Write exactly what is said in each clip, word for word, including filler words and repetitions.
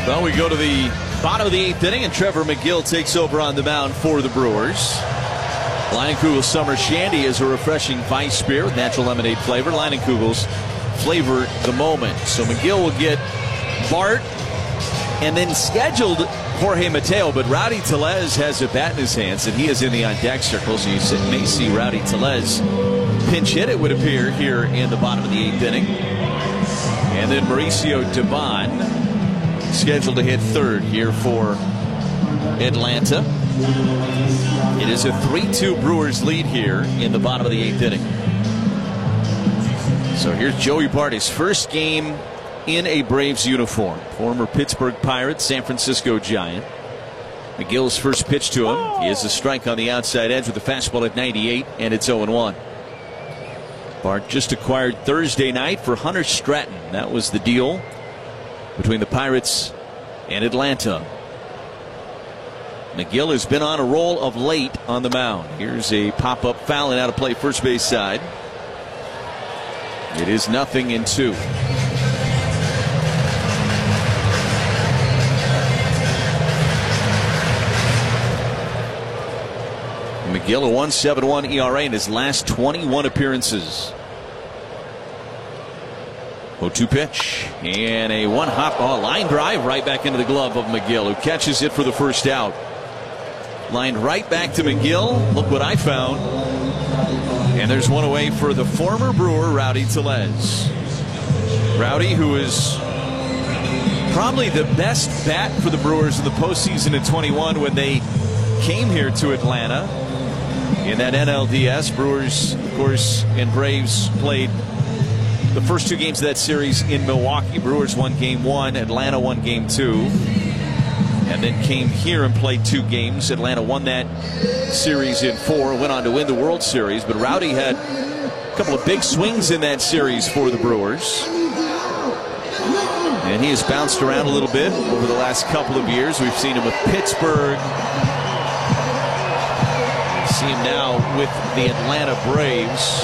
Well, we go to the bottom of the eighth inning, and Trevor Megill takes over on the mound for the Brewers. Leinenkugel's Summer Shandy is a refreshing vice beer with natural lemonade flavor. Leinenkugel's flavor the moment. So Megill will get Bart and then scheduled Jorge Mateo, but Rowdy Tellez has a bat in his hands, and he is in the on-deck circle, so you may see Rowdy Tellez pinch hit, it would appear, here in the bottom of the eighth inning. And then Mauricio Dubon scheduled to hit third here for Atlanta. It is a three two Brewers lead here in the bottom of the eighth inning. So here's Joey Bart, his first game in a Braves uniform. Former Pittsburgh Pirate, San Francisco Giant. Megill's first pitch to him. He has a strike on the outside edge with a fastball at ninety-eight, and it's oh one. Bart just acquired Thursday night for Hunter Stratton. That was the deal between the Pirates and Atlanta. Megill has been on a roll of late on the mound. Here's a pop-up foul and out of play first base side. It is nothing in two. Megill, a one point seven one E R A in his last twenty-one appearances. oh two pitch, and a one hop oh, line drive right back into the glove of Megill, who catches it for the first out. Lined right back to Megill. Look what I found. And there's one away for the former Brewer, Rowdy Tellez. Rowdy, who is probably the best bat for the Brewers in the postseason in twenty-one when they came here to Atlanta. In that N L D S, Brewers, of course, and Braves played the first two games of that series in Milwaukee. Brewers won game one, Atlanta won game two, and then came here and played two games. Atlanta won that series in four, went on to win the World Series, but Rowdy had a couple of big swings in that series for the Brewers. And he has bounced around a little bit over the last couple of years. We've seen him with Pittsburgh. See him now with the Atlanta Braves.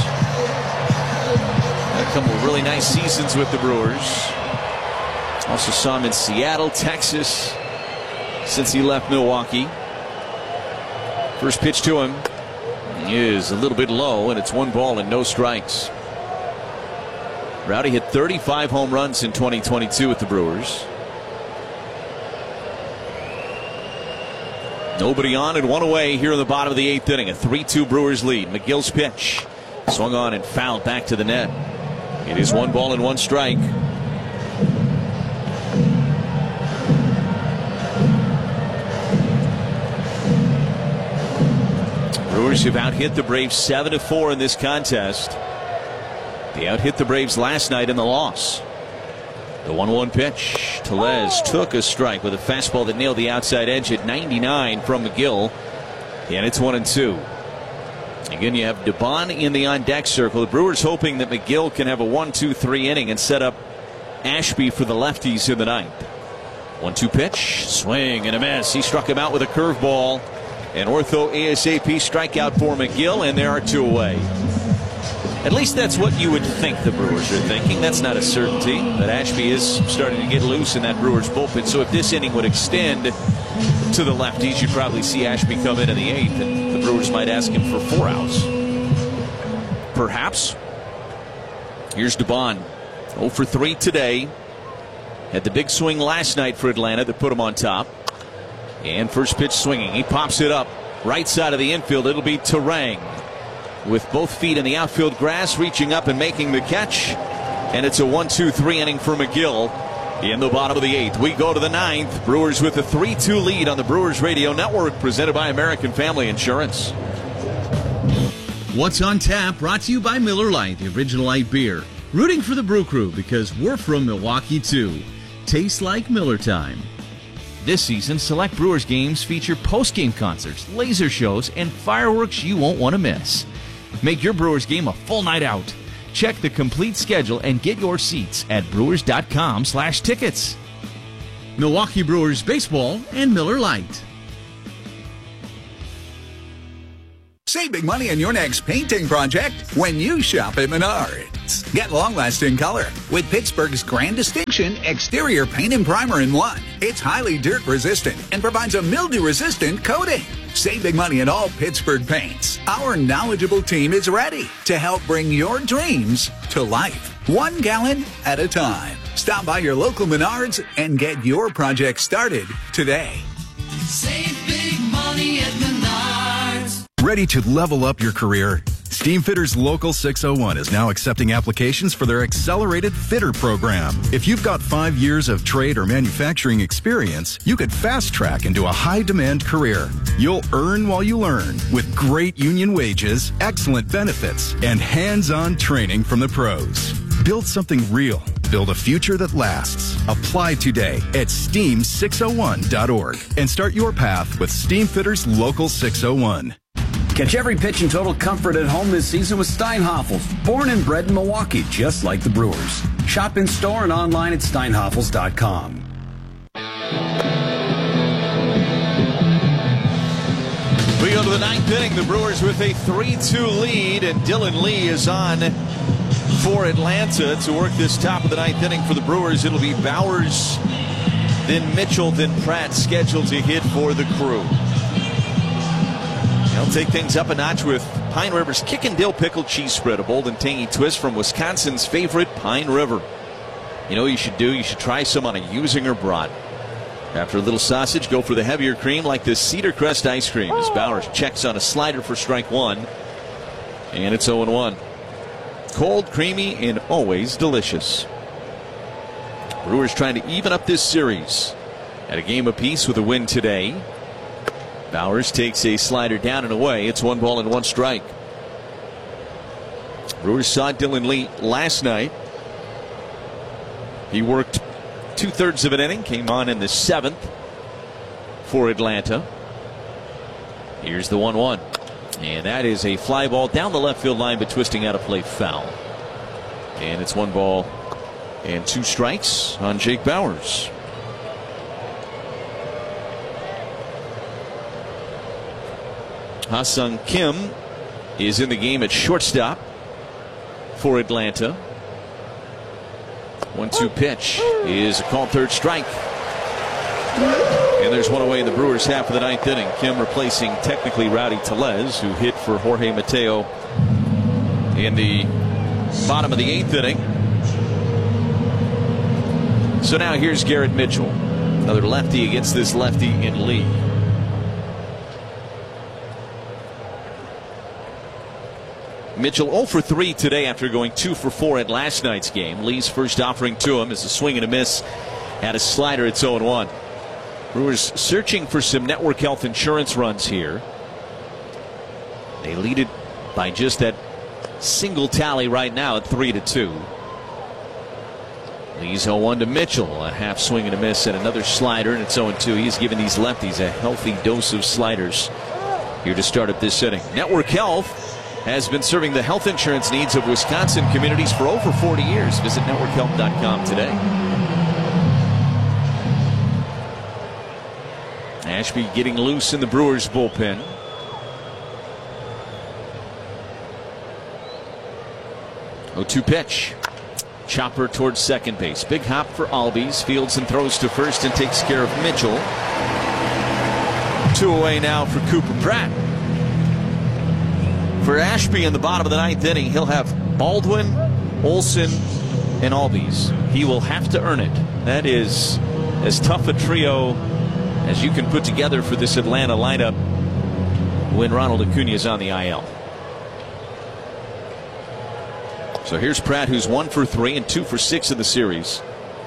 A couple of really nice seasons with the Brewers. Also saw him in Seattle, Texas, since he left Milwaukee. First pitch to him is a little bit low, and it's one ball and no strikes. Rowdy hit thirty-five home runs in twenty twenty-two with the Brewers. Nobody on and one away here in the bottom of the eighth inning. A three two Brewers lead. Megill's pitch swung on and fouled back to the net. It is one ball and one strike. Brewers have out-hit the Braves seven to four in this contest. They out-hit the Braves last night in the loss. The one one pitch. Tellez took a strike with a fastball that nailed the outside edge at ninety-nine from Megill. And it's one and two. Again, you have Dubon in the on-deck circle. The Brewers hoping that Megill can have a one two three inning and set up Ashby for the lefties in the ninth. one two pitch. Swing and a miss. He struck him out with a curveball. An ortho ASAP strikeout for Megill, and there are two away. At least that's what you would think the Brewers are thinking. That's not a certainty, but Ashby is starting to get loose in that Brewers bullpen. So if this inning would extend to the lefties, you'd probably see Ashby come in in the eighth, and the Brewers might ask him for four outs. Perhaps. Here's Dubon. oh for three today. Had the big swing last night for Atlanta that put him on top. And first pitch swinging. He pops it up. Right side of the infield. It'll be Terang, with both feet in the outfield grass, reaching up and making the catch. And it's a one two three inning for Megill in the bottom of the eighth. We go to the ninth. Brewers with a three two lead on the Brewers Radio Network, presented by American Family Insurance. What's on Tap, brought to you by Miller Lite, the original light beer. Rooting for the Brew Crew because we're from Milwaukee too. Tastes like Miller time. This season, select Brewers games feature post-game concerts, laser shows, and fireworks you won't want to miss. Make your Brewers game a full night out. Check the complete schedule and get your seats at brewers.com slash tickets. Milwaukee Brewers Baseball and Miller Lite. Save big money on your next painting project when you shop at Menards. Get long-lasting color with Pittsburgh's Grand Distinction Exterior Paint and Primer in one. It's highly dirt-resistant and provides a mildew-resistant coating. Save big money on all Pittsburgh paints. Our knowledgeable team is ready to help bring your dreams to life, one gallon at a time. Stop by your local Menards and get your project started today. Save big money at Menards. Ready to level up your career? Steamfitters Local six oh one is now accepting applications for their Accelerated Fitter program. If you've got five years of trade or manufacturing experience, you could fast track into a high-demand career. You'll earn while you learn with great union wages, excellent benefits, and hands-on training from the pros. Build something real. Build a future that lasts. Apply today at steam six oh one dot org and start your path with Steamfitters Local six oh one. Catch every pitch in total comfort at home this season with Steinhoffels, born and bred in Milwaukee, just like the Brewers. Shop in store and online at steinhoffels dot com. We go to the ninth inning. The Brewers with a three two lead, and Dylan Lee is on for Atlanta to work this top of the ninth inning for the Brewers. It'll be Bowers, then Mitchell, then Pratt scheduled to hit for the Crew. They'll take things up a notch with Pine River's Kick and Dill Pickle Cheese Spread, a bold and tangy twist from Wisconsin's favorite Pine River. You know what you should do? You should try some on a Usinger brat. After a little sausage, go for the heavier cream like this Cedar Crest ice cream as Bowers checks on a slider for strike one. And it's oh one. Cold, creamy, and always delicious. Brewers trying to even up this series at a game apiece with a win today. Bowers takes a slider down and away. It's one ball and one strike. Brewers saw Dylan Lee last night. He worked two-thirds of an inning, came on in the seventh for Atlanta. Here's the one one. And that is a fly ball down the left field line, but twisting out of play foul. And it's one ball and two strikes on Jake Bowers. Ha-Sung Kim is in the game at shortstop for Atlanta. one two pitch is a called third strike. And there's one away in the Brewers' half of the ninth inning. Kim replacing technically Rowdy Tellez, who hit for Jorge Mateo in the bottom of the eighth inning. So now here's Garrett Mitchell, another lefty against this lefty in Lee. Mitchell oh for three today after going two for four at last night's game. Lee's first offering to him is a swing and a miss at a slider. It's oh one. Brewers searching for some network health insurance runs here. They lead it by just that single tally right now at three to two. Lee's oh one to Mitchell. A half swing and a miss and another slider, and it's oh two. He's given these lefties a healthy dose of sliders here to start up this inning. Network Health has been serving the health insurance needs of Wisconsin communities for over forty years. Visit network health dot com today. Ashby getting loose in the Brewers bullpen. oh two pitch. Chopper towards second base. Big hop for Albies. Fields and throws to first and takes care of Mitchell. Two away now for Cooper Pratt. For Ashby in the bottom of the ninth inning, he'll have Baldwin, Olson, and Albies. He will have to earn it. That is as tough a trio as you can put together for this Atlanta lineup when Ronald Acuna is on the I L. So here's Pratt, who's one for three and two for six in the series.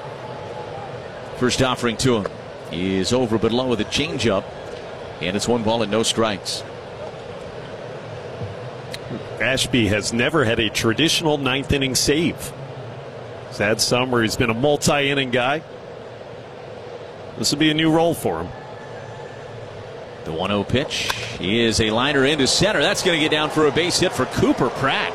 First offering to him is over but low with a changeup, and it's one ball and no strikes. Ashby has never had a traditional ninth inning save. He's had some where he's been a multi-inning guy. This will be a new role for him. The one oh pitch is a liner into center. That's going to get down for a base hit for Cooper Pratt.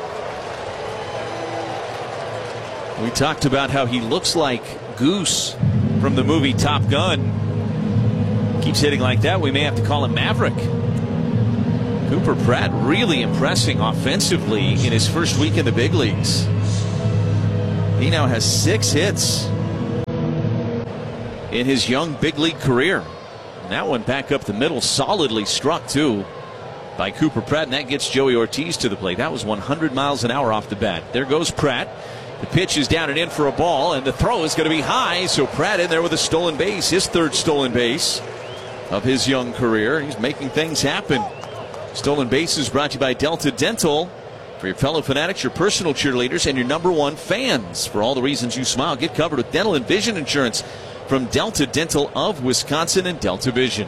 We talked about how he looks like Goose from the movie Top Gun. Keeps hitting like that. We may have to call him Maverick. Cooper Pratt really impressing offensively in his first week in the big leagues. He now has six hits in his young big league career. And that one back up the middle, solidly struck too by Cooper Pratt, and that gets Joey Ortiz to the plate. That was one hundred miles an hour off the bat. There goes Pratt. The pitch is down and in for a ball, and the throw is going to be high, so Pratt in there with a stolen base, his third stolen base of his young career. He's making things happen. Stolen bases brought to you by Delta Dental. For your fellow fanatics, your personal cheerleaders, and your number one fans. For all the reasons you smile, get covered with dental and vision insurance from Delta Dental of Wisconsin and Delta Vision.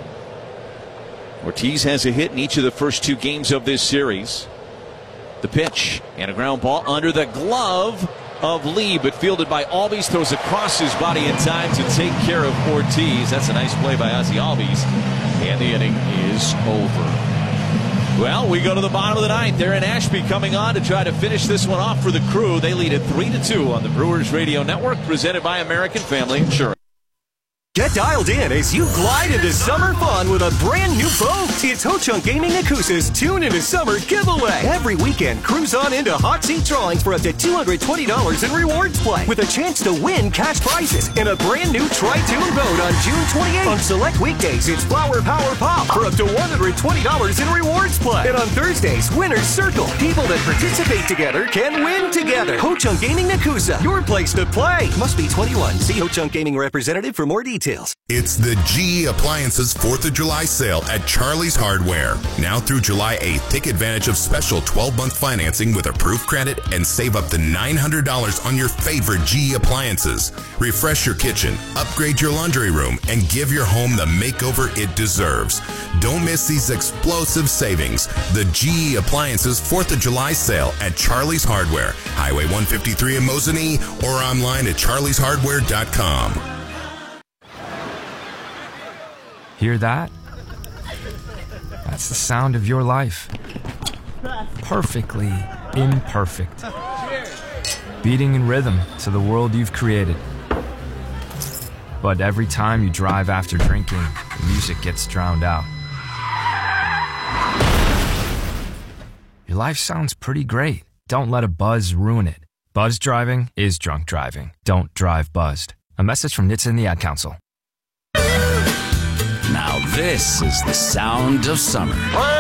Ortiz has a hit in each of the first two games of this series. The pitch and a ground ball under the glove of Lee, but fielded by Albies, throws across his body in time to take care of Ortiz. That's a nice play by Ozzie Albies, and the inning is over. Well, we go to the bottom of the ninth. Aaron Ashby coming on to try to finish this one off for the Crew. They lead it three to two on the Brewers Radio Network, presented by American Family Insurance. Get dialed in as you glide into summer fun with a brand new boat. It's Ho-Chunk Gaming Nakusa's Tune into Summer giveaway. Every weekend, cruise on into hot seat drawings for up to two hundred twenty dollars in rewards play with a chance to win cash prizes and a brand new Tri-Tune boat on June twenty-eighth. On select weekdays, it's Flower Power Pop for up to one hundred twenty dollars in rewards play. And on Thursdays, Winner's Circle. People that participate together can win together. Ho-Chunk Gaming Nakusa, your place to play. Must be twenty-one. See Ho-Chunk Gaming representative for more details. It's the G E Appliances fourth of July sale at Charlie's Hardware. Now through July eighth, take advantage of special twelve-month financing with approved credit and save up to nine hundred dollars on your favorite G E appliances. Refresh your kitchen, upgrade your laundry room, and give your home the makeover it deserves. Don't miss these explosive savings. The G E Appliances fourth of July sale at Charlie's Hardware, Highway one fifty-three in Mosinee, or online at charlies hardware dot com. Hear that? That's the sound of your life. Perfectly imperfect. Beating in rhythm to the world you've created. But every time you drive after drinking, the music gets drowned out. Your life sounds pretty great. Don't let a buzz ruin it. Buzz driving is drunk driving. Don't drive buzzed. A message from N H T S A and the Ad Council. Now this is the sound of summer.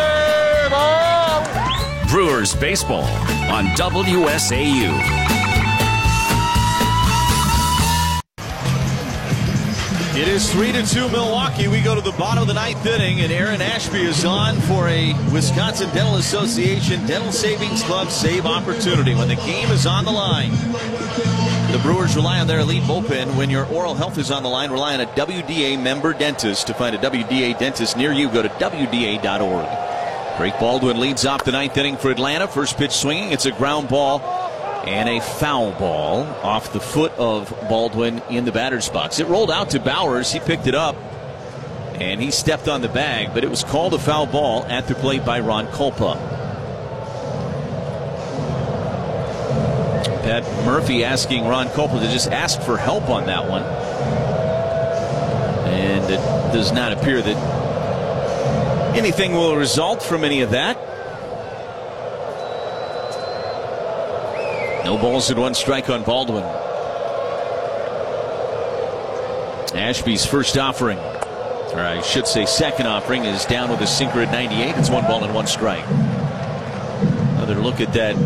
Brewers baseball on W S A U. It is three to two Milwaukee. We go to the bottom of the ninth inning, and Aaron Ashby is on for a Wisconsin Dental Association Dental Savings Club save opportunity when the game is on the line. The Brewers rely on their elite bullpen. When your oral health is on the line, rely on a W D A member dentist. To find a W D A dentist near you, go to W D A dot org. Drake Baldwin leads off the ninth inning for Atlanta. First pitch swinging. It's a ground ball and a foul ball off the foot of Baldwin in the batter's box. It rolled out to Bowers. He picked it up, and he stepped on the bag, but it was called a foul ball at the plate by Ron Kulpa. Pat Murphy asking Ron Kulpa to just ask for help on that one. And it does not appear that anything will result from any of that. No balls and one strike on Baldwin. Ashby's first offering, or I should say second offering, is down with a sinker at ninety-eight. It's one ball and one strike. Another look at that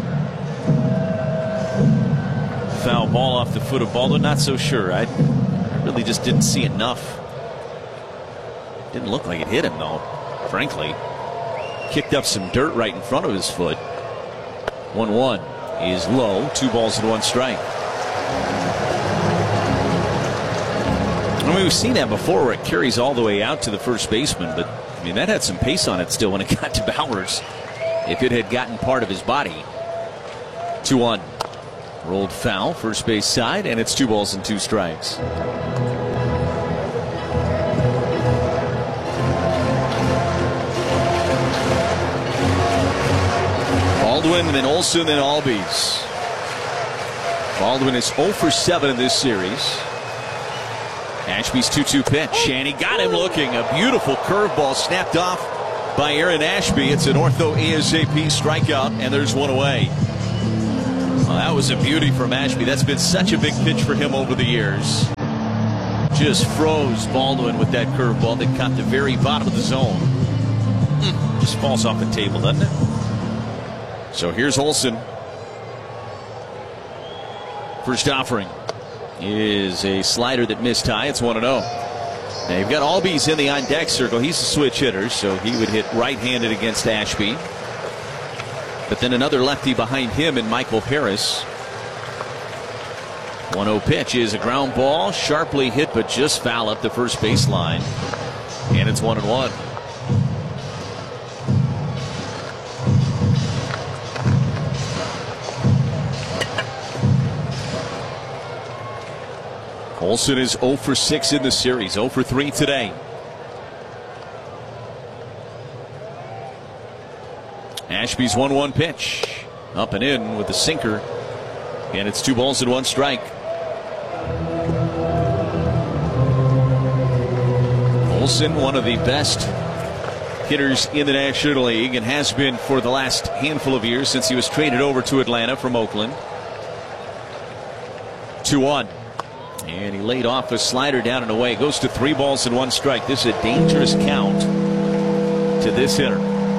foul ball off the foot of Baldwin. Not so sure. I, I really just didn't see enough. Didn't look like it hit him, though, frankly. Kicked up some dirt right in front of his foot. one one is low. Two balls and one strike. I mean, we've seen that before where it carries all the way out to the first baseman, but I mean, that had some pace on it still when it got to Bowers. If it had gotten part of his body. two one. Rolled foul, first base side, and it's two balls and two strikes. Baldwin, then Olson, then Albies. Baldwin is oh for seven in this series. Ashby's two two pitch, and he got him looking. A beautiful curveball snapped off by Aaron Ashby. It's an ortho ASAP strikeout, and there's one away. Well, that was a beauty from Ashby. That's been such a big pitch for him over the years. Just froze Baldwin with that curveball that caught the very bottom of the zone. Mm, just falls off the table, doesn't it? So here's Olsen. First offering is a slider that missed high. It's one and oh. Now you've got Albies in the on-deck circle. He's a switch hitter, so he would hit right-handed against Ashby. But then another lefty behind him in Michael Harris. one oh pitch is a ground ball, sharply hit, but just foul up the first baseline. And it's one and one. Olsen is oh for six in the series, oh for three today. Ashby's one one pitch. Up and in with the sinker. And it's two balls and one strike. Olsen, one of the best hitters in the National League, and has been for the last handful of years since he was traded over to Atlanta from Oakland. two one. And he laid off a slider down and away. Goes to three balls and one strike. This is a dangerous count to this hitter.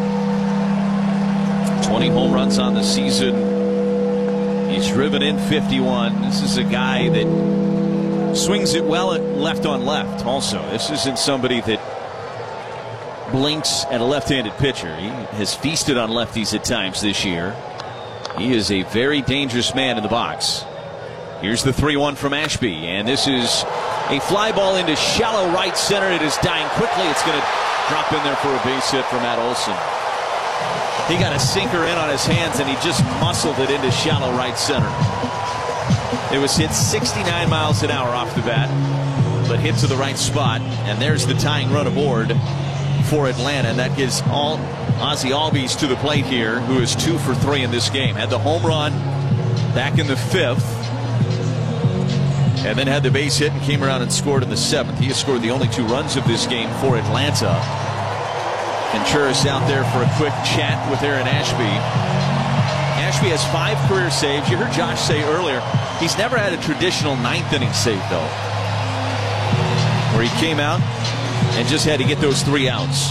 twenty home runs on the season. He's driven in fifty-one. This is a guy that swings it well at left on left also. This isn't somebody that blinks at a left-handed pitcher. He has feasted on lefties at times this year. He is a very dangerous man in the box. Here's the three one from Ashby, and this is a fly ball into shallow right center. It is dying quickly. It's going to drop in there for a base hit from Matt Olson. He got a sinker in on his hands, and he just muscled it into shallow right center. It was hit sixty-nine miles an hour off the bat, but hit to the right spot, and there's the tying run aboard for Atlanta, and that gives all Ozzie Albies to the plate here, who is two for three in this game. Had the home run back in the fifth, and then had the base hit and came around and scored in the seventh. He has scored the only two runs of this game for Atlanta. Contreras out there for a quick chat with Aaron Ashby. Ashby has five career saves. You heard Josh say earlier, he's never had a traditional ninth inning save, though, where he came out and just had to get those three outs.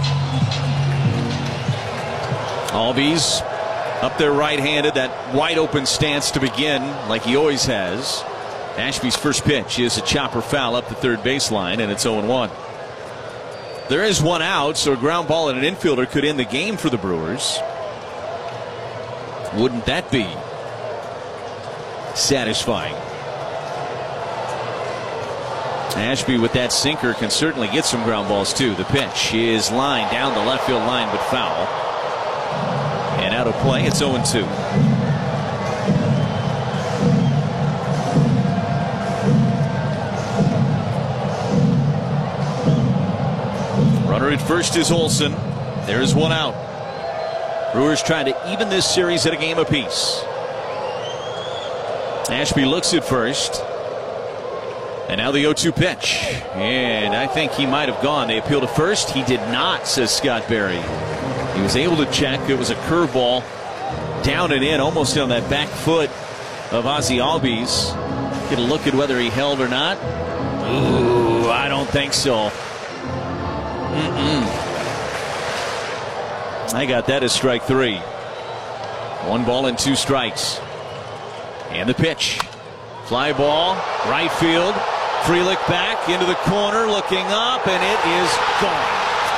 Albies up there right-handed, that wide open stance to begin, like he always has. Ashby's first pitch is a chopper foul up the third baseline, and it's oh and one. There is one out, so a ground ball and an infielder could end the game for the Brewers. Wouldn't that be satisfying? Ashby with that sinker can certainly get some ground balls too. The pitch is lined down the left field line, but foul. And out of play, it's oh and two. Runner at first is Olsen. There's one out. Brewers trying to even this series at a game apiece. Ashby looks at first. And now the oh two pitch. And I think he might have gone. They appeal to first. He did not, says Scott Berry. He was able to check. It was a curveball down and in, almost on that back foot of Ozzie Albies. Get a look at whether he held or not. Ooh, I don't think so. Mm-mm. I got that as strike three. One ball and two strikes. And the pitch. Fly ball, right field. Frelick back into the corner, looking up, and it is gone.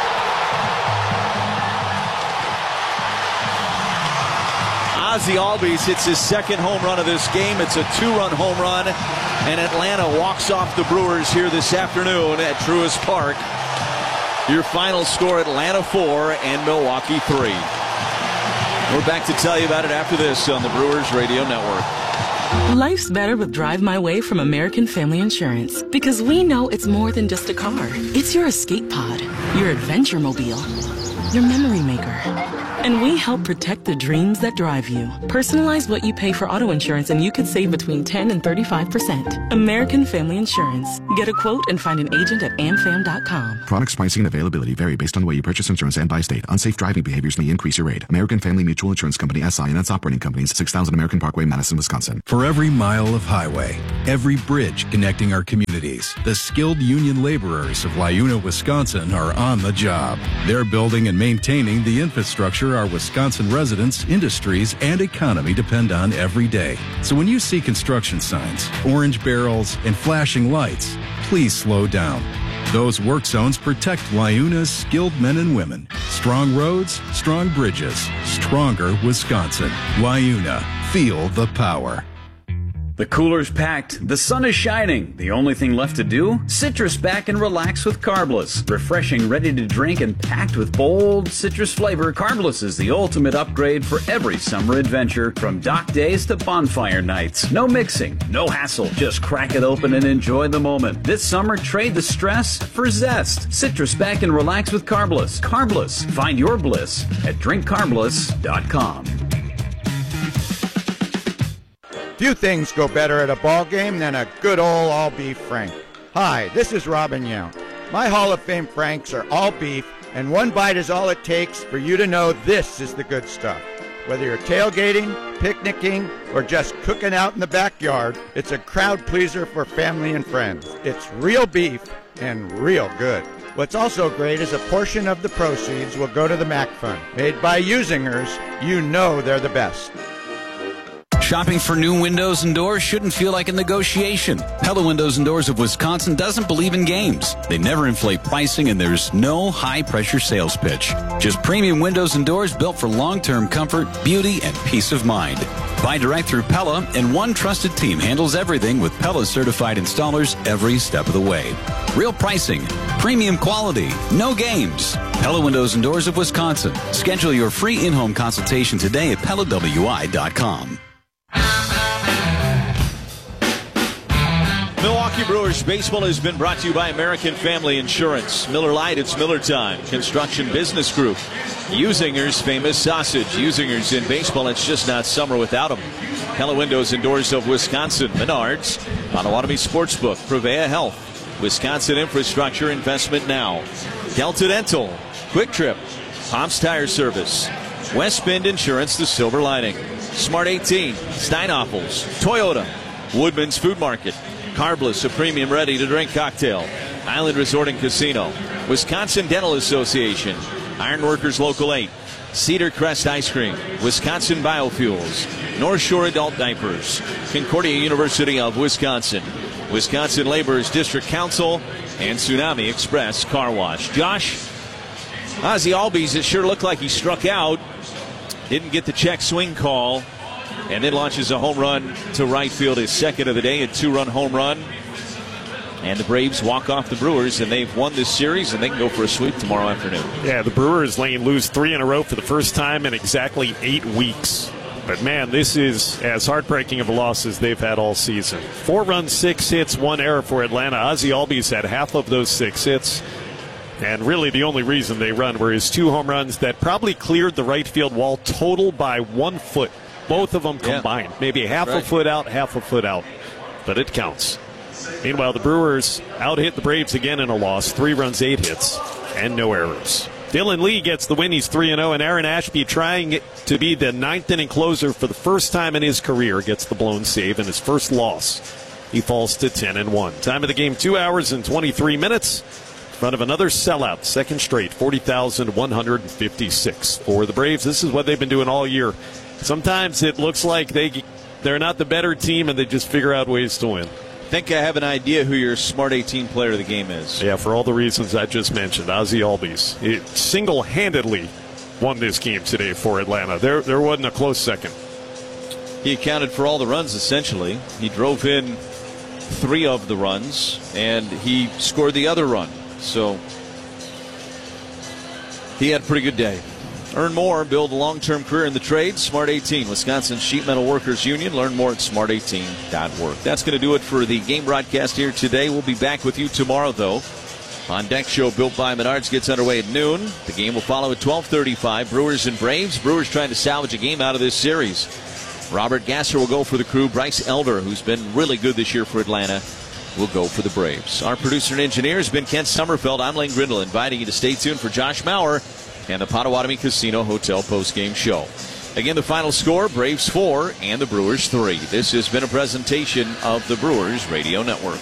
Ozzie Albies hits his second home run of this game. It's a two-run home run, and Atlanta walks off the Brewers here this afternoon at Truist Park. Your final score, Atlanta four and Milwaukee three. We're back to tell you about it after this on the Brewers Radio Network. Life's better with Drive My Way from American Family Insurance, because we know it's more than just a car. It's your escape pod, your adventure mobile, your memory maker. And we help protect the dreams that drive you. Personalize what you pay for auto insurance and you could save between ten and thirty-five percent. American Family Insurance. Get a quote and find an agent at am fam dot com. Products, pricing, and availability vary based on the way you purchase insurance and by state. Unsafe driving behaviors may increase your rate. American Family Mutual Insurance Company, S I and its operating companies, six thousand American Parkway, Madison, Wisconsin. For every mile of highway, every bridge connecting our communities, the skilled union laborers of Lyuna, Wisconsin are on the job. They're building and maintaining the infrastructure our Wisconsin residents, industries, and economy depend on every day. So when you see construction signs, orange barrels, and flashing lights, please slow down. Those work zones protect Lyuna's skilled men and women. Strong roads, strong bridges, stronger Wisconsin. Lyuna, feel the power. The cooler's packed, the sun is shining. The only thing left to do? Citrus back and relax with Carbless. Refreshing, ready to drink, and packed with bold citrus flavor, Carbless is the ultimate upgrade for every summer adventure, from dock days to bonfire nights. No mixing, no hassle. Just crack it open and enjoy the moment. This summer, trade the stress for zest. Citrus back and relax with Carbless. Carbless. Find your bliss at drink carbless dot com. Few things go better at a ball game than a good old all beef Frank. Hi, this is Robin Yount. My Hall of Fame Franks are all beef, and one bite is all it takes for you to know this is the good stuff. Whether you're tailgating, picnicking, or just cooking out in the backyard, it's a crowd pleaser for family and friends. It's real beef and real good. What's also great is a portion of the proceeds will go to the Mac Fund. Made by Usingers, you know they're the best. Shopping for new windows and doors shouldn't feel like a negotiation. Pella Windows and Doors of Wisconsin doesn't believe in games. They never inflate pricing, and there's no high-pressure sales pitch. Just premium windows and doors built for long-term comfort, beauty, and peace of mind. Buy direct through Pella, and one trusted team handles everything with Pella certified installers every step of the way. Real pricing, premium quality, no games. Pella Windows and Doors of Wisconsin. Schedule your free in-home consultation today at pella w i dot com. Milwaukee Brewers baseball has been brought to you by American Family Insurance. Miller Lite, it's Miller time. Construction Business Group. Usinger's famous sausage. Usinger's in baseball, it's just not summer without them. Pella Windows and Doors of Wisconsin. Menards. Potawatomi Sportsbook. Prevea Health. Wisconsin Infrastructure Investment Now. Delta Dental. Quick Trip. Pops Tire Service. West Bend Insurance, the silver lining. Smart eighteen. Steinhoffels. Toyota. Woodman's Food Market. Carbless, a premium ready-to-drink cocktail. Island Resort and Casino. Wisconsin Dental Association. Ironworkers Local eight. Cedar Crest Ice Cream. Wisconsin Biofuels. North Shore Adult Diapers. Concordia University of Wisconsin. Wisconsin Laborers District Council. And Tsunami Express Car Wash. Josh, Ozzie Albies, it sure looked like he struck out. Didn't get the check swing call. And then launches a home run to right field, his second of the day, a two-run home run. And the Braves walk off the Brewers, and they've won this series, and they can go for a sweep tomorrow afternoon. Yeah, the Brewers Lane lose three in a row for the first time in exactly eight weeks. But, man, this is as heartbreaking of a loss as they've had all season. Four runs, six hits, one error for Atlanta. Ozzie Albies had half of those six hits. And really the only reason they run were his two home runs that probably cleared the right field wall total by one foot. Both of them combined. Yeah. Maybe half right. a foot out, half a foot out. But it counts. Meanwhile, the Brewers out-hit the Braves again in a loss. Three runs, eight hits, and no errors. Dylan Lee gets the win. He's three and oh. And Aaron Ashby, trying to be the ninth-inning closer for the first time in his career, gets the blown save in his first loss. He falls to ten and one. Time of the game, two hours and twenty-three minutes. In front of another sellout, second straight, forty thousand one hundred fifty-six for the Braves. This is what they've been doing all year. Sometimes it looks like they, they're not the better team, and they just figure out ways to win. I think I have an idea who your Smart eighteen player of the game is. Yeah, for all the reasons I just mentioned. Ozzie Albies. He single-handedly won this game today for Atlanta. There, there wasn't a close second. He accounted for all the runs, essentially. He drove in three of the runs, and he scored the other run. So he had a pretty good day. Earn more, build a long-term career in the trade. Smart eighteen, Wisconsin Sheet Metal Workers Union. Learn more at smart eighteen dot org. That's going to do it for the game broadcast here today. We'll be back with you tomorrow, though. On Deck Show built by Menards gets underway at noon. The game will follow at twelve thirty-five. Brewers and Braves. Brewers trying to salvage a game out of this series. Robert Gasser will go for the Crew. Bryce Elder, who's been really good this year for Atlanta, will go for the Braves. Our producer and engineer has been Kent Sommerfeld. I'm Lane Grindle, inviting you to stay tuned for Josh Maurer and the Potawatomi Casino Hotel postgame show. Again, the final score, Braves four and the Brewers three. This has been a presentation of the Brewers Radio Network.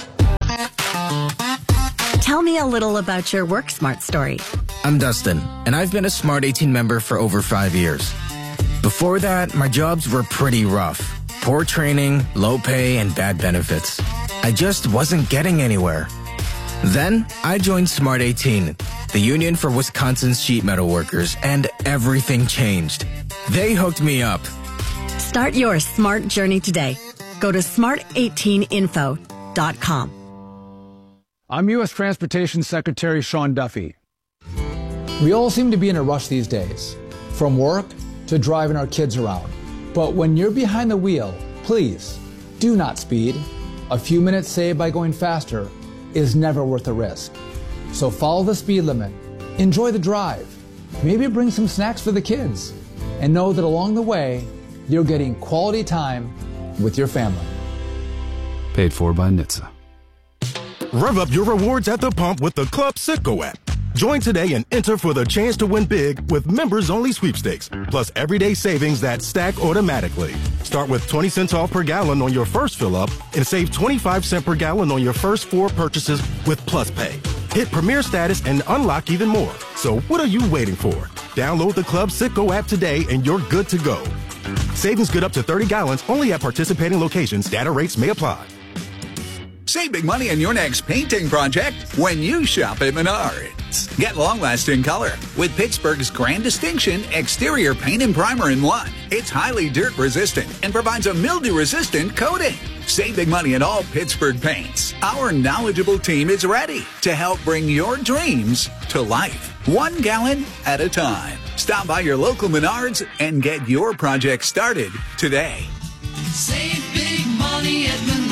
Tell me a little about your work smart story. I'm Dustin, and I've been a Smart eighteen member for over five years. Before that, my jobs were pretty rough. Poor training, low pay, and bad benefits. I just wasn't getting anywhere. Then, I joined Smart eighteen, the union for Wisconsin's sheet metal workers, and everything changed. They hooked me up. Start your smart journey today. Go to smart eighteen info dot com. I'm U S Transportation Secretary Sean Duffy. We all seem to be in a rush these days, from work to driving our kids around. But when you're behind the wheel, please do not speed. A few minutes saved by going faster is never worth the risk. So follow the speed limit, enjoy the drive, maybe bring some snacks for the kids, and know that along the way, you're getting quality time with your family. Paid for by N H T S A. Rev up your rewards at the pump with the Club Citgo app. Join today and enter for the chance to win big with members-only sweepstakes, plus everyday savings that stack automatically. Start with twenty cents off per gallon on your first fill-up and save twenty-five cents per gallon on your first four purchases with Plus Pay. Hit Premier status and unlock even more. So what are you waiting for? Download the Club Citgo app today and you're good to go. Savings good up to thirty gallons only at participating locations. Data rates may apply. Save big money on your next painting project when you shop at Menards. Get long-lasting color with Pittsburgh's Grand Distinction Exterior Paint and Primer in one. It's highly dirt-resistant and provides a mildew-resistant coating. Save big money on all Pittsburgh paints. Our knowledgeable team is ready to help bring your dreams to life, one gallon at a time. Stop by your local Menards and get your project started today. Save big money at Menards.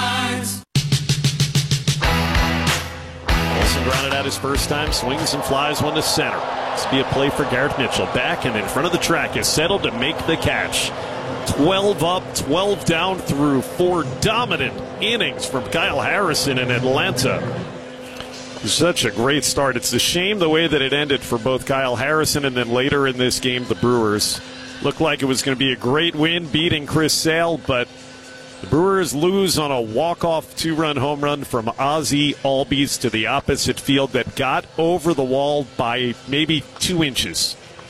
Olsen grounded out his first time, swings and flies one to center. This will be a play for Garrett Mitchell. Back and in front of the track is settled to make the catch. twelve up, twelve down through four dominant innings from Kyle Harrison in Atlanta. Such a great start. It's a shame the way that it ended for both Kyle Harrison and then later in this game, the Brewers. Looked like it was going to be a great win beating Chris Sale, but the Brewers lose on a walk-off two-run home run from Ozzie Albies to the opposite field that got over the wall by maybe two inches.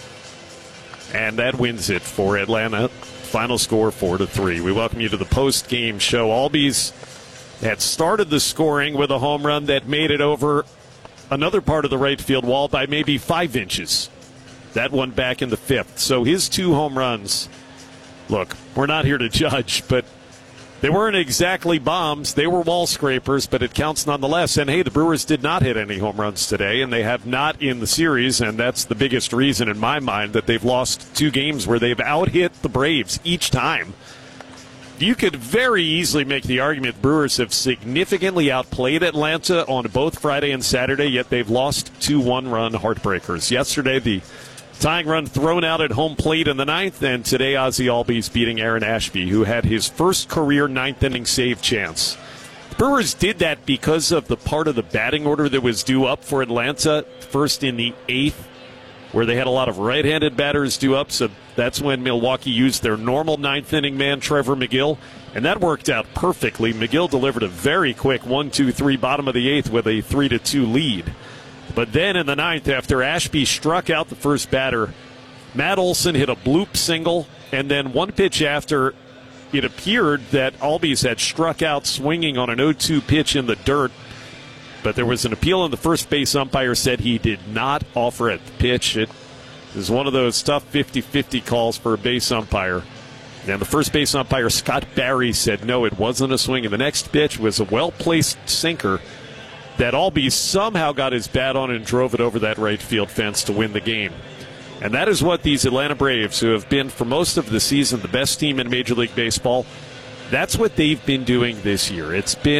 And that wins it for Atlanta. Final score four to three. We welcome you to the post-game show. Albies had started the scoring with a home run that made it over another part of the right field wall by maybe five inches. That one back in the fifth. So his two home runs, look, we're not here to judge, but they weren't exactly bombs. They were wall scrapers, but it counts nonetheless. And, hey, the Brewers did not hit any home runs today, and they have not in the series, and that's the biggest reason in my mind that they've lost two games where they've out-hit the Braves each time. You could very easily make the argument Brewers have significantly outplayed Atlanta on both Friday and Saturday, yet they've lost two one-run heartbreakers. Yesterday, the tying run thrown out at home plate in the ninth, and today Ozzie Albies beating Aaron Ashby, who had his first career ninth-inning save chance. The Brewers did that because of the part of the batting order that was due up for Atlanta, first in the eighth, where they had a lot of right-handed batters due up, so that's when Milwaukee used their normal ninth-inning man, Trevor McGill, and that worked out perfectly. McGill delivered a very quick one two three bottom of the eighth with a three to two lead. But then in the ninth, after Ashby struck out the first batter, Matt Olson hit a bloop single, and then one pitch after, it appeared that Albies had struck out swinging on an oh two pitch in the dirt. But there was an appeal, and the first base umpire said he did not offer it. The pitch, it is one of those tough fifty-fifty calls for a base umpire. And the first base umpire, Scott Barry, said no, it wasn't a swing. And the next pitch was a well-placed sinker that Albies somehow got his bat on and drove it over that right field fence to win the game. And that is what these Atlanta Braves, who have been for most of the season the best team in Major League Baseball, that's what they've been doing this year. It's been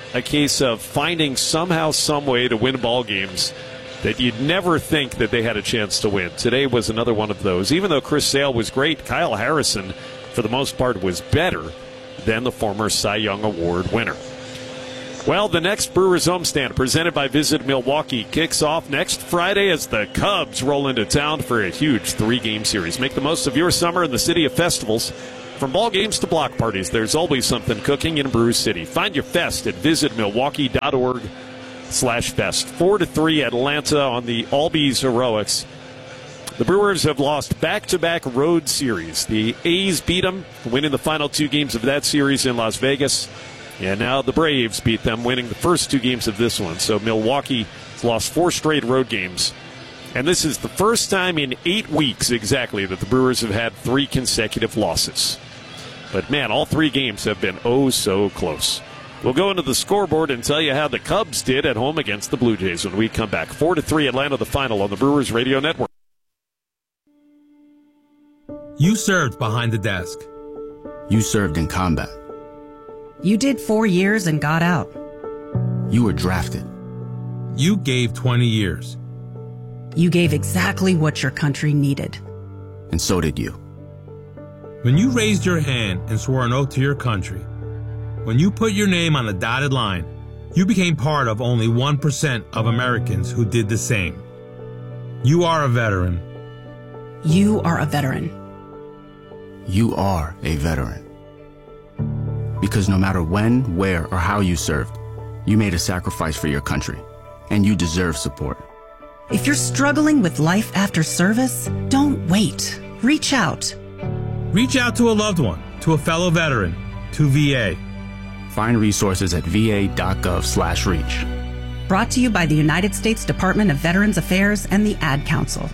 a case of finding somehow, some way to win ball games that you'd never think that they had a chance to win. Today was another one of those. Even though Chris Sale was great, Kyle Harrison, for the most part, was better than the former Cy Young Award winner. Well, the next Brewers homestand, presented by Visit Milwaukee, kicks off next Friday as the Cubs roll into town for a huge three-game series. Make the most of your summer in the city of festivals. From ball games to block parties, there's always something cooking in Brew City. Find your fest at visit milwaukee dot org slash fest. Four to three Atlanta on the Albies Heroics. The Brewers have lost back-to-back road series. The A's beat them, winning the final two games of that series in Las Vegas. And now the Braves beat them, winning the first two games of this one. So Milwaukee has lost four straight road games. And this is the first time in eight weeks exactly that the Brewers have had three consecutive losses. But, man, all three games have been oh so close. We'll go into the scoreboard and tell you how the Cubs did at home against the Blue Jays when we come back. four to three Atlanta, the final on the Brewers Radio Network. You served behind the desk. You served in combat. You did four years and got out. You were drafted. You gave twenty years. You gave exactly what your country needed. And so did you. When you raised your hand and swore an oath to your country, when you put your name on a dotted line, you became part of only one percent of Americans who did the same. You are a veteran. You are a veteran. You are a veteran. Because no matter when, where, or how you served, you made a sacrifice for your country, and you deserve support. If you're struggling with life after service, don't wait. Reach out. Reach out to a loved one, to a fellow veteran, to V A. Find resources at va.gov slash reach. Brought to you by the United States Department of Veterans Affairs and the Ad Council.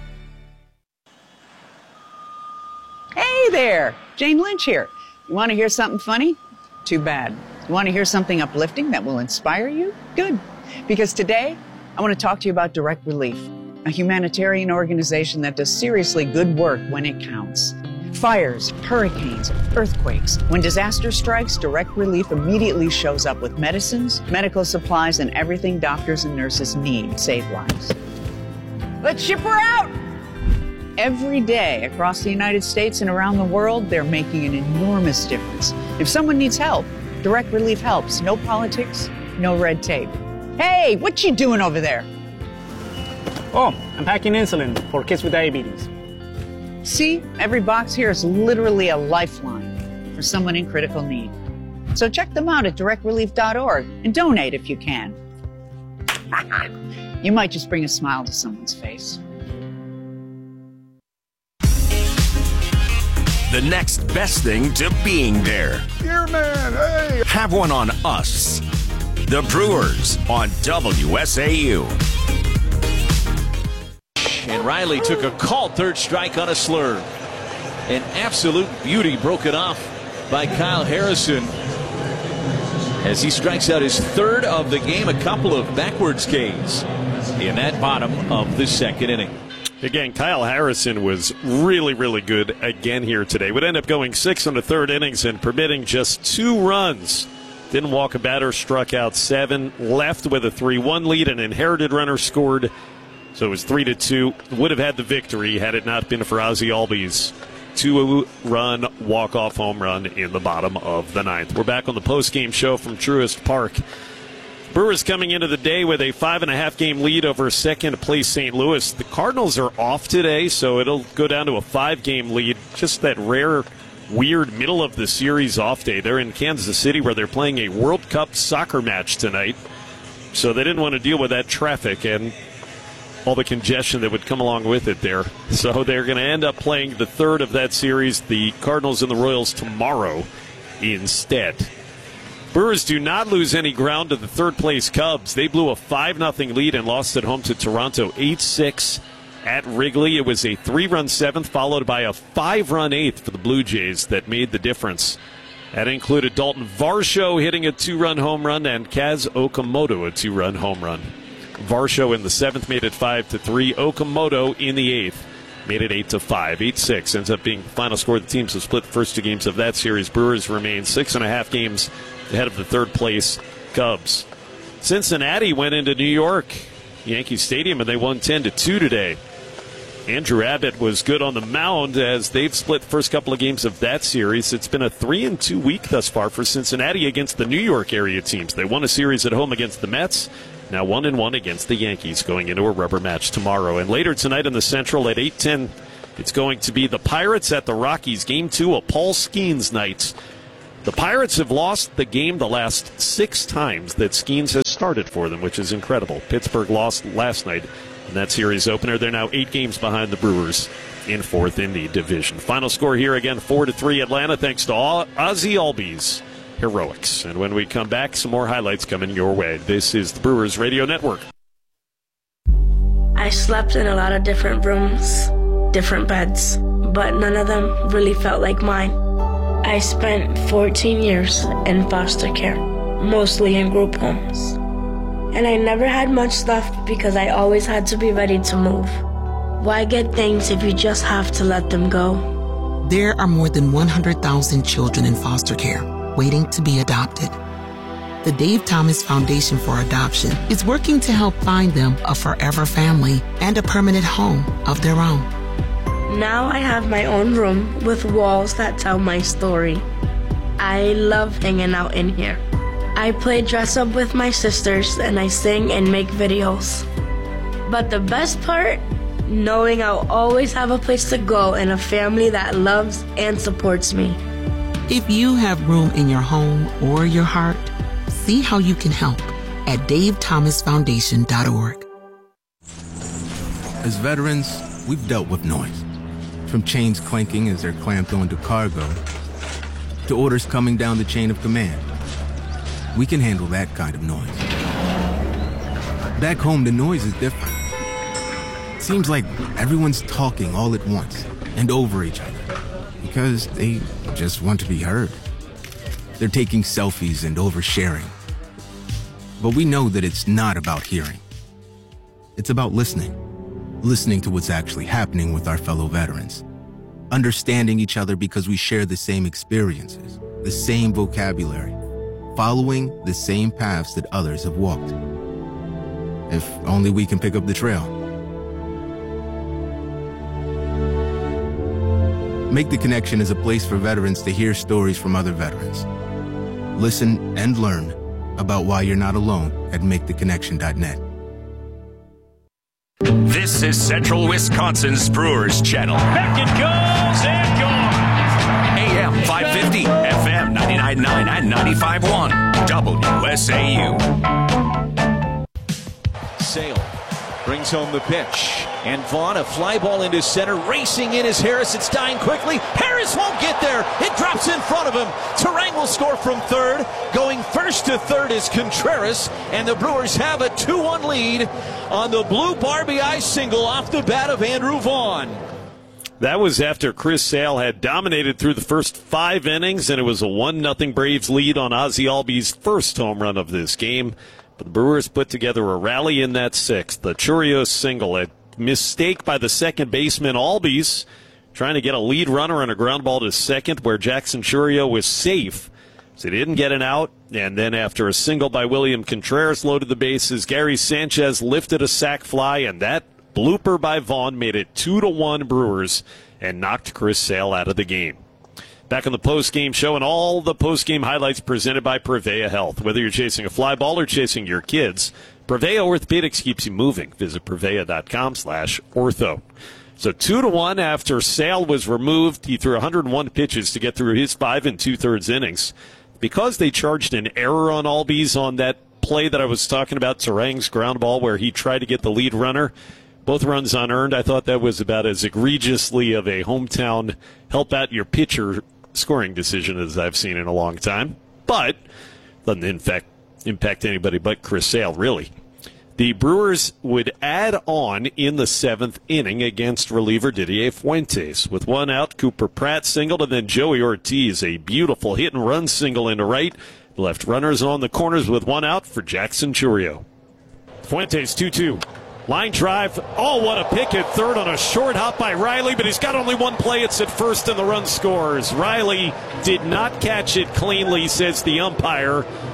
Hey there, Jane Lynch here. You want to hear something funny? Too bad. You want to hear something uplifting that will inspire you? Good. Because today, I want to talk to you about Direct Relief, a humanitarian organization that does seriously good work when it counts. Fires, hurricanes, earthquakes. When disaster strikes, Direct Relief immediately shows up with medicines, medical supplies, and everything doctors and nurses need to save lives. Let's ship her out! Every day across the United States and around the world, they're making an enormous difference. If someone needs help, Direct Relief helps. No politics, no red tape. Hey, what you doing over there? Oh, I'm packing insulin for kids with diabetes. See, every box here is literally a lifeline for someone in critical need. So check them out at direct relief dot org and donate if you can. You might just bring a smile to someone's face. The next best thing to being there. Dear man, hey! Have one on us. The Brewers on W S A U. And Riley took a called third strike on a slurve. An absolute beauty broken off by Kyle Harrison as he strikes out his third of the game, a couple of backwards Ks in that bottom of the second inning. Again, Kyle Harrison was really, really good again here today. Would end up going six in the third innings and permitting just two runs. Didn't walk a batter, struck out seven, left with a three one lead. An inherited runner scored. So it was three to two. Would have had the victory had it not been for Ozzie Albies' two-run walk-off home run in the bottom of the ninth. We're back on the post-game show from Truist Park. Brewers coming into the day with a five-and-a-half game lead over second-place Saint Louis. The Cardinals are off today, so it'll go down to a five-game lead. Just that rare, weird middle-of-the-series off day. They're in Kansas City where they're playing a World Cup soccer match tonight. So they didn't want to deal with that traffic and all the congestion that would come along with it there. So they're going to end up playing the third of that series, the Cardinals and the Royals, tomorrow instead. Brewers do not lose any ground to the third-place Cubs. They blew a five nothing lead and lost at home to Toronto eight six at Wrigley. It was a three-run seventh followed by a five-run eighth for the Blue Jays that made the difference. That included Dalton Varsho hitting a two-run home run and Kaz Okamoto a two-run home run. Varsho in the seventh made it five to three. Okamoto in the eighth made it eight to five. eight six ends up being the final score. The teams have split the first two games of that series. Brewers remain six and a half games ahead of the third place Cubs. Cincinnati went into New York, Yankee Stadium, and they won ten to two today. Andrew Abbott was good on the mound as they've split the first couple of games of that series. It's been a three and two week thus far for Cincinnati against the New York area teams. They won a series at home against the Mets. Now one and one against the Yankees going into a rubber match tomorrow. And later tonight in the Central at eight ten, it's going to be the Pirates at the Rockies. Game two of Paul Skeens night. The Pirates have lost the game the last six times that Skeens has started for them, which is incredible. Pittsburgh lost last night in that series opener. They're now eight games behind the Brewers in fourth in the division. Final score here again, four to three Atlanta, thanks to Ozzie Albies' heroics. And when we come back, some more highlights coming your way. This is the Brewers Radio Network. I slept in a lot of different rooms, different beds, but none of them really felt like mine. I spent fourteen years in foster care, mostly in group homes. And I never had much left because I always had to be ready to move. Why get things if you just have to let them go? There are more than one hundred thousand children in foster care waiting to be adopted. The Dave Thomas Foundation for Adoption is working to help find them a forever family and a permanent home of their own. Now I have my own room with walls that tell my story. I love hanging out in here. I play dress up with my sisters and I sing and make videos. But the best part? Knowing I'll always have a place to go and a family that loves and supports me. If you have room in your home or your heart, see how you can help at dave thomas foundation dot org. As veterans, we've dealt with noise. From chains clanking as they're clamped onto cargo, to orders coming down the chain of command. We can handle that kind of noise. Back home, the noise is different. It seems like everyone's talking all at once and over each other because they just want to be heard. They're taking selfies and oversharing. But we know that it's not about hearing. It's about listening. Listening to what's actually happening with our fellow veterans. Understanding each other because we share the same experiences, the same vocabulary, following the same paths that others have walked. If only we can pick up the trail. Make the Connection is a place for veterans to hear stories from other veterans. Listen and learn about why you're not alone at make the connection dot net. This is Central Wisconsin's Brewers Channel. Back it goes and gone. A M five fifty, F M ninety-nine point nine and ninety-five point one. W S A U. Sale brings home the pitch. And Vaughn, a fly ball into center. Racing in is Harris. It's dying quickly. Harris won't get there. It drops in front of him. Terang will score from third. Going first to third is Contreras. And the Brewers have a two one lead on the blue Barbie Eye single off the bat of Andrew Vaughn. That was after Chris Sale had dominated through the first five innings, and it was a one nothing Braves lead on Ozzie Albies' first home run of this game. But the Brewers put together a rally in that sixth. The Churios single, a mistake by the second baseman Albies, trying to get a lead runner on a ground ball to second where Jackson Churio was safe. So he didn't get an out. And then after a single by William Contreras loaded the bases, Gary Sanchez lifted a sac fly, and that blooper by Vaughn made it two to one Brewers and knocked Chris Sale out of the game. Back on the post-game show, and all the post-game highlights presented by Prevea Health. Whether you're chasing a fly ball or chasing your kids, Prevea Orthopedics keeps you moving. Visit Prevea.com slash ortho. So two to one after Sale was removed. He threw one hundred one pitches to get through his five and two-thirds innings. Because they charged an error on Albies on that play that I was talking about, Terang's ground ball where he tried to get the lead runner, both runs unearned. I thought that was about as egregiously of a hometown help out your pitcher scoring decision as I've seen in a long time. But doesn't in fact impact anybody but Chris Sale, really. The Brewers would add on in the seventh inning against reliever Didier Fuentes. With one out, Cooper Pratt singled, and then Joey Ortiz, a beautiful hit-and-run single into right. Left runners on the corners with one out for Jackson Churio. Fuentes two two. Line drive. Oh, what a pick at third on a short hop by Riley, but he's got only one play. It's at first, and the run scores. Riley did not catch it cleanly, says the umpire.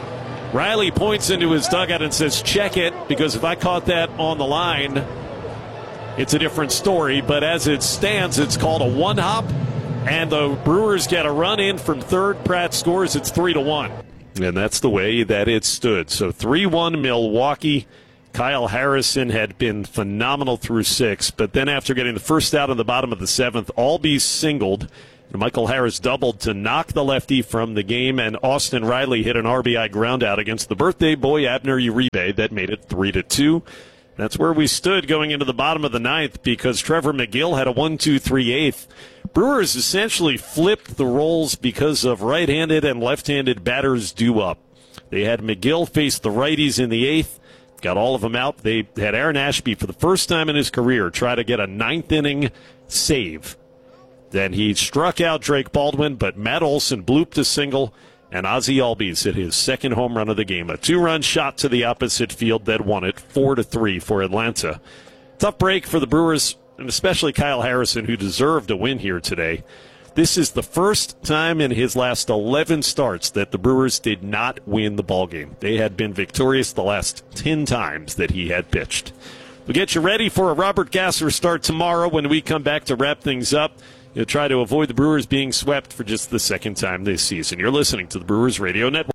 Riley points into his dugout and says, check it, because if I caught that on the line, it's a different story. But as it stands, it's called a one-hop, and the Brewers get a run in from third. Pratt scores. It's three to one. And that's the way that it stood. So three one Milwaukee. Kyle Harrison had been phenomenal through six, but then after getting the first out in the bottom of the seventh, Albies singled. And Michael Harris doubled to knock the lefty from the game, and Austin Riley hit an R B I groundout against the birthday boy Abner Uribe that made it three to two. That's where we stood going into the bottom of the ninth, because Trevor McGill had a one two three eighth. Brewers essentially flipped the roles because of right-handed and left-handed batters due up. They had McGill face the righties in the eighth, got all of them out. They had Aaron Ashby for the first time in his career try to get a ninth inning save. Then he struck out Drake Baldwin, but Matt Olson blooped a single, and Ozzie Albies hit his second home run of the game. A two-run shot to the opposite field that won it four to three for Atlanta. Tough break for the Brewers, and especially Kyle Harrison, who deserved a win here today. This is the first time in his last eleven starts that the Brewers did not win the ballgame. They had been victorious the last ten times that he had pitched. We'll get you ready for a Robert Gasser start tomorrow when we come back to wrap things up. You'll try to avoid the Brewers being swept for just the second time this season. You're listening to the Brewers Radio Network.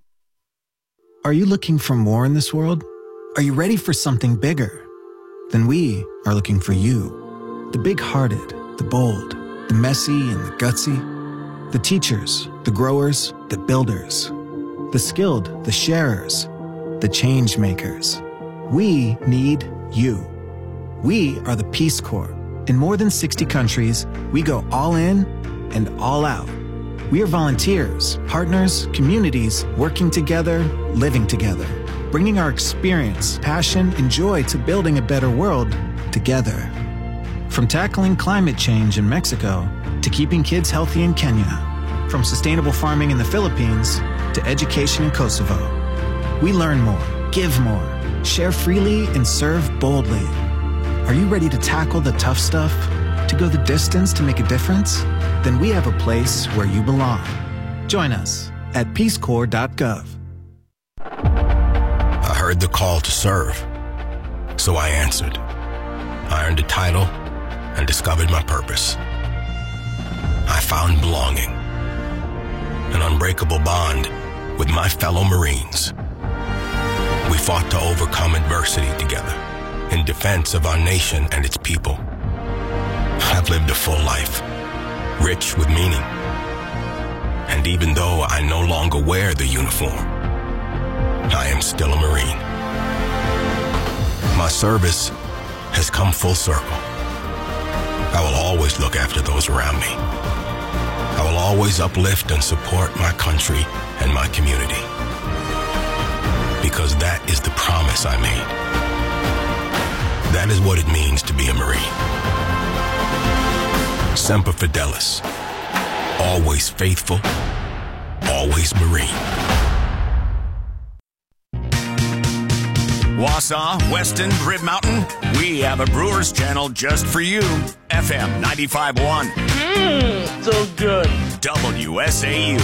Are you looking for more in this world? Are you ready for something bigger? Then we are looking for you. The big-hearted, the bold, the messy and the gutsy. The teachers, the growers, the builders. The skilled, the sharers, the change makers. We need you. We are the Peace Corps. In more than sixty countries, we go all in and all out. We are volunteers, partners, communities, working together, living together, bringing our experience, passion, and joy to building a better world together. From tackling climate change in Mexico to keeping kids healthy in Kenya, from sustainable farming in the Philippines to education in Kosovo. We learn more, give more, share freely, and serve boldly. Are you ready to tackle the tough stuff? To go the distance to make a difference? Then we have a place where you belong. Join us at peace corps dot gov. I heard the call to serve, so I answered. I earned a title and discovered my purpose. I found belonging, an unbreakable bond with my fellow Marines. We fought to overcome adversity together in defense of our nation and its people. I've lived a full life, rich with meaning. And even though I no longer wear the uniform, I am still a Marine. My service has come full circle. I will always look after those around me. I will always uplift and support my country and my community. Because that is the promise I made. That is what it means to be a Marine. Semper Fidelis. Always faithful. Always Marine. Wausau, Weston, Rib Mountain, we have a Brewers channel just for you. F M ninety-five point one. Mmm, so good. W S A U.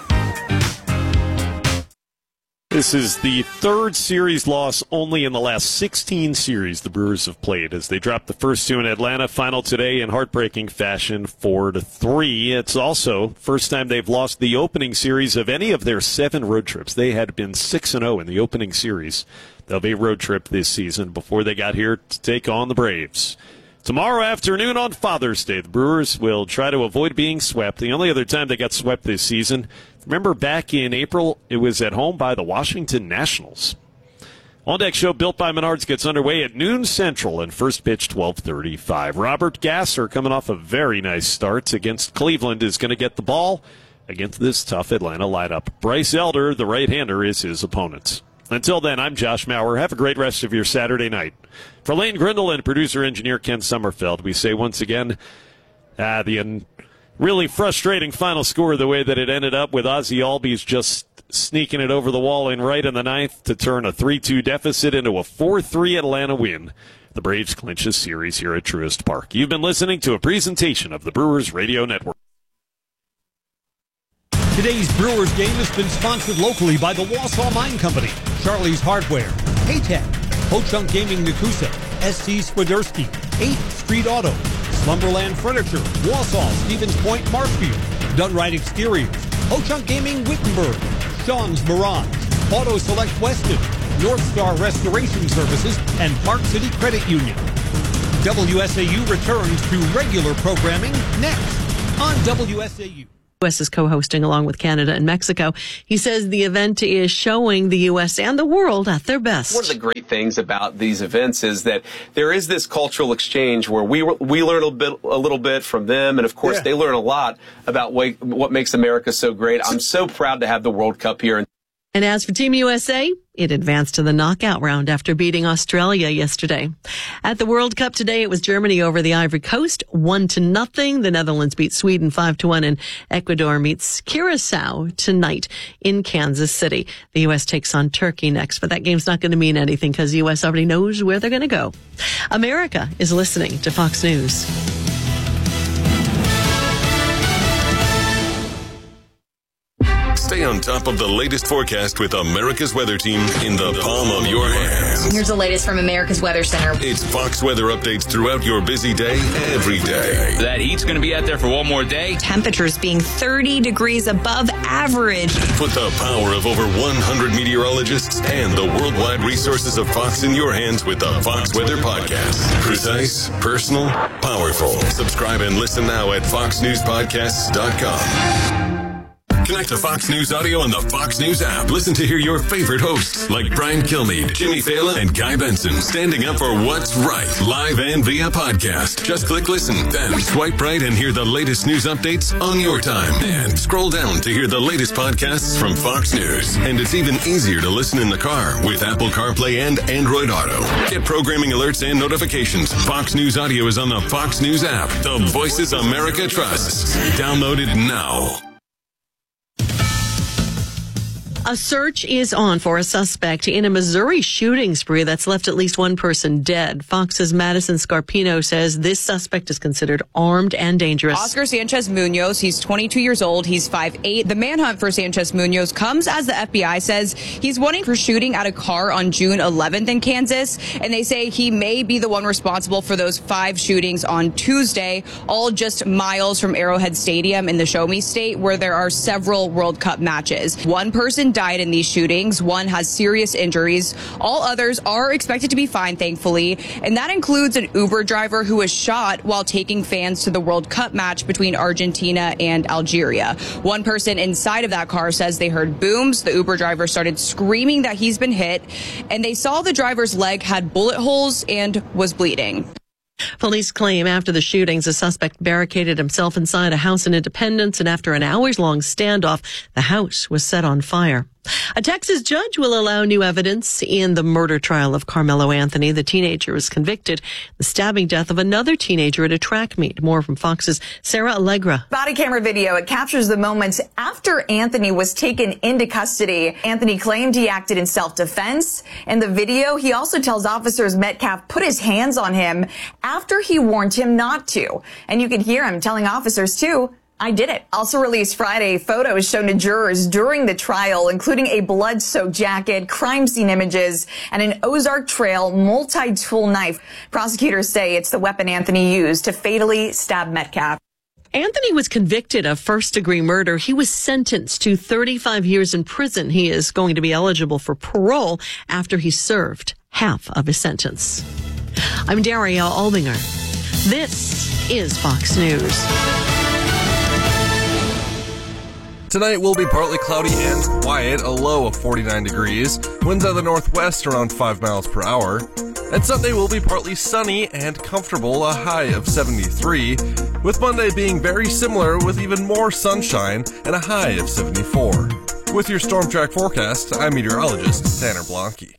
This is the third series loss only in the last sixteen series the Brewers have played as they dropped the first two in Atlanta. Final today in heartbreaking fashion, four to three. It's also first time they've lost the opening series of any of their seven road trips. They had been six and oh in the opening series of a road trip this season before they got here to take on the Braves. Tomorrow afternoon on Father's Day, the Brewers will try to avoid being swept. The only other time they got swept this season, remember back in April, it was at home by the Washington Nationals. On Deck Show built by Menards gets underway at noon Central and first pitch twelve thirty-five. Robert Gasser, coming off a very nice start against Cleveland, is going to get the ball against this tough Atlanta lineup. Bryce Elder, the right-hander, is his opponent. Until then, I'm Josh Maurer. Have a great rest of your Saturday night. For Lane Grindle and producer-engineer Ken Sommerfeld, we say once again, uh, the un- really frustrating final score, the way that it ended up with Ozzie Albies just sneaking it over the wall in right in the ninth to turn a three two deficit into a four three Atlanta win. The Braves clinch a series here at Truist Park. You've been listening to a presentation of the Brewers Radio Network. Today's Brewers game has been sponsored locally by the Wausau Mine Company, Charlie's Hardware, Paytech, Ho-Chunk Gaming Nakusa, S C Swiderski, eighth Street Auto, Slumberland Furniture, Wausau, Stevens Point, Marshfield, Dunright Exteriors, Ho-Chunk Gaming Wittenberg, Sean's Mirage, Auto Select Weston, North Star Restoration Services, and Park City Credit Union. W S A U returns to regular programming next on W S A U. U S is co-hosting along with Canada and Mexico. He says the event is showing the U S and the world at their best. One of the great things about these events is that there is this cultural exchange where we we learn a bit, a little bit from them, and of course yeah. they learn a lot about what, what makes America so great. I'm so proud to have the World Cup here. And as for Team U S A, it advanced to the knockout round after beating Australia yesterday. At the World Cup today, it was Germany over the Ivory Coast, one to nothing. The Netherlands beat Sweden five to one, and Ecuador meets Curacao tonight in Kansas City. The U S takes on Turkey next, but that game's not going to mean anything because the U S already knows where they're going to go. America is listening to Fox News. Stay on top of the latest forecast with America's Weather Team in the palm of your hands. Here's the latest from America's Weather Center. It's Fox weather updates throughout your busy day, every day. That heat's going to be out there for one more day. Temperatures being thirty degrees above average. Put the power of over one hundred meteorologists and the worldwide resources of Fox in your hands with the Fox Weather Podcast. Precise, personal, powerful. Subscribe and listen now at fox news podcasts dot com. Connect to Fox News Audio on the Fox News app. Listen to hear your favorite hosts like Brian Kilmeade, Jimmy Fallon, and Guy Benson standing up for what's right, live and via podcast. Just click listen, then swipe right and hear the latest news updates on your time. And scroll down to hear the latest podcasts from Fox News. And it's even easier to listen in the car with Apple CarPlay and Android Auto. Get programming alerts and notifications. Fox News Audio is on the Fox News app. The voices America trusts. Download it now. A search is on for a suspect in a Missouri shooting spree that's left at least one person dead. Fox's Madison Scarpino says this suspect is considered armed and dangerous. Oscar Sanchez Munoz, he's twenty-two years old. He's five eight. The manhunt for Sanchez Munoz comes as the F B I says he's wanted for shooting at a car on June eleventh in Kansas. And they say he may be the one responsible for those five shootings on Tuesday, all just miles from Arrowhead Stadium in the Show Me State, where there are several World Cup matches. One person died in these shootings. One has serious injuries. All others are expected to be fine, thankfully. And that includes an Uber driver who was shot while taking fans to the World Cup match between Argentina and Algeria. One person inside of that car says they heard booms. The Uber driver started screaming that he's been hit, and they saw the driver's leg had bullet holes and was bleeding. Police claim after the shootings, a suspect barricaded himself inside a house in Independence, and after an hours-long standoff, the house was set on fire. A Texas judge will allow new evidence in the murder trial of Carmelo Anthony. The teenager was convicted of the stabbing death of another teenager at a track meet. More from Fox's Sarah Allegra. Body camera video. It captures the moments after Anthony was taken into custody. Anthony claimed he acted in self-defense. In the video, he also tells officers Metcalf put his hands on him after he warned him not to. And you can hear him telling officers, too, I did it. Also released Friday, photos shown to jurors during the trial, including a blood-soaked jacket, crime scene images, and an Ozark Trail multi-tool knife. Prosecutors say it's the weapon Anthony used to fatally stab Metcalf. Anthony was convicted of first-degree murder. He was sentenced to thirty-five years in prison. He is going to be eligible for parole after he served half of his sentence. I'm Daria Aldinger. This is Fox News. Tonight will be partly cloudy and quiet, a low of forty-nine degrees, winds out of the northwest around five miles per hour. And Sunday will be partly sunny and comfortable, a high of seventy-three, with Monday being very similar with even more sunshine and a high of seventy-four. With your Storm Track forecast, I'm meteorologist Tanner Blanke.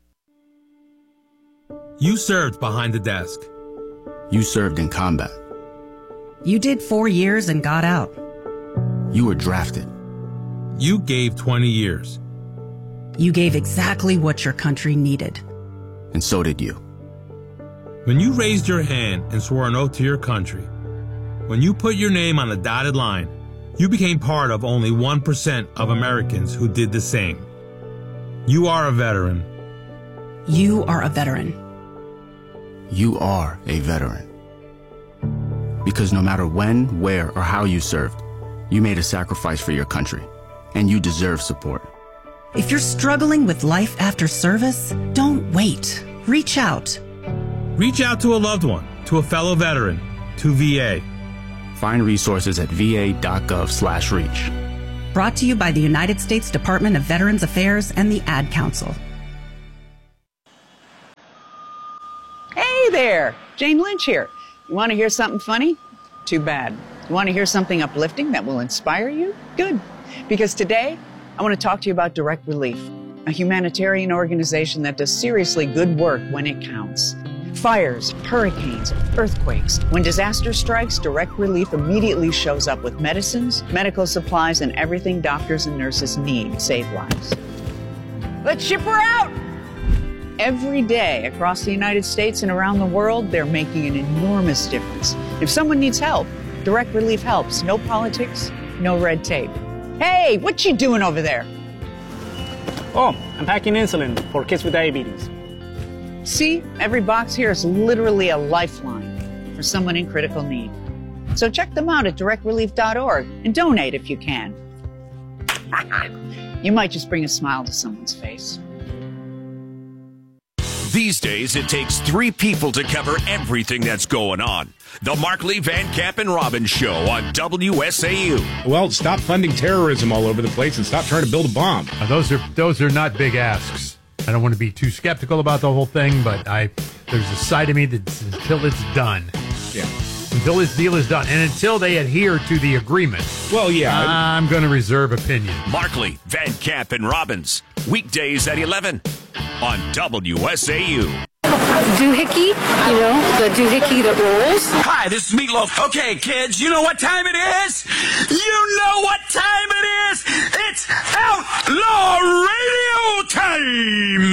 You served behind the desk. You served in combat. You did four years and got out. You were drafted. You gave twenty years. You gave exactly what your country needed. And so did you. When you raised your hand and swore an oath to your country, when you put your name on the dotted line, you became part of only one percent of Americans who did the same. You are a veteran. You are a veteran. You are a veteran. Because no matter when, where, or how you served, you made a sacrifice for your country, and you deserve support. If you're struggling with life after service, don't wait. Reach out. Reach out to a loved one, to a fellow veteran, to V A. Find resources at va.gov slash reach. Brought to you by the United States Department of Veterans Affairs and the Ad Council. Hey there, Jane Lynch here. You want to hear something funny? Too bad. You want to hear something uplifting that will inspire you? Good. Because today, I want to talk to you about Direct Relief, a humanitarian organization that does seriously good work when it counts. Fires, hurricanes, earthquakes. When disaster strikes, Direct Relief immediately shows up with medicines, medical supplies, and everything doctors and nurses need to save lives. Let's ship her out! Every day across the United States and around the world, they're making an enormous difference. If someone needs help, Direct Relief helps. No politics, no red tape. Hey, what you doing over there? Oh, I'm packing insulin for kids with diabetes. See, every box here is literally a lifeline for someone in critical need. So check them out at direct relief dot org and donate if you can. You might just bring a smile to someone's face. These days, it takes three people to cover everything that's going on. The Markley, Van Camp, and Robbins Show on W S A U. Well, stop funding terrorism all over the place and stop trying to build a bomb. Uh, those are those are not big asks. I don't want to be too skeptical about the whole thing, but I there's a side of me that until it's done. Yeah. Until this deal is done, and until they adhere to the agreement. Well, yeah. I'm going to reserve opinion. Markley, Van Camp, and Robbins. Weekdays at eleven on W S A U. Doohickey, you know, the doohickey that rolls. Hi, this is Meatloaf. Okay, kids, you know what time it is? You know what time it is? It's Outlaw Radio time!